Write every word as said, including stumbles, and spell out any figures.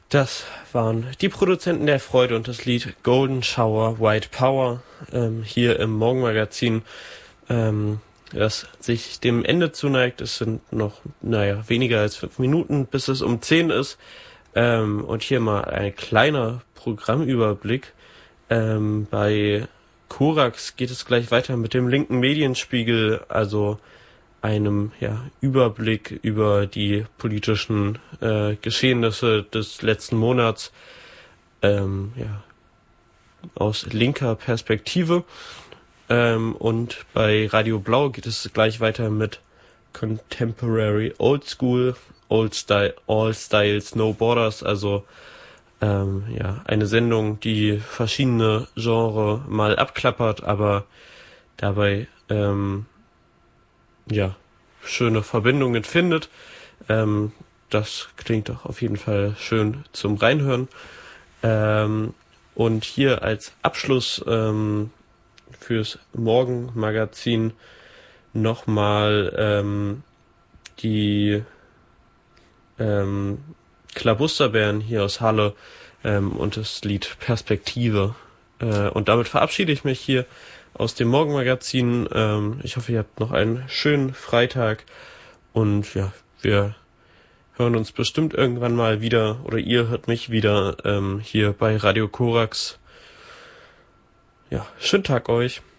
Das waren die Produzenten der Freude und das Lied Golden Shower White Power ähm, hier im Morgenmagazin, ähm, das sich dem Ende zuneigt. Es sind noch, naja, weniger als fünf Minuten, bis es um zehn ist. Ähm, und hier mal ein kleiner Programmüberblick. Ähm, bei Korax geht es gleich weiter mit dem linken Medienspiegel, also einem ja, Überblick über die politischen äh, Geschehnisse des letzten Monats ähm, ja, aus linker Perspektive. Ähm, und bei Radio Blau geht es gleich weiter mit Contemporary Old School, Old Style, All Styles, No Borders, also ähm, ja, eine Sendung, die verschiedene Genres mal abklappert, aber dabei ähm, ja, schöne Verbindungen findet. Ähm, das klingt doch auf jeden Fall schön zum Reinhören. Ähm, und hier als Abschluss ähm, fürs Morgenmagazin nochmal ähm, die ähm, Klabusterbären hier aus Halle ähm, und das Lied Perspektive. Äh, und damit verabschiede ich mich hier aus dem Morgenmagazin. Ähm, ich hoffe, ihr habt noch einen schönen Freitag und ja, wir hören uns bestimmt irgendwann mal wieder oder ihr hört mich wieder ähm, hier bei Radio Korax. Ja, schönen Tag euch.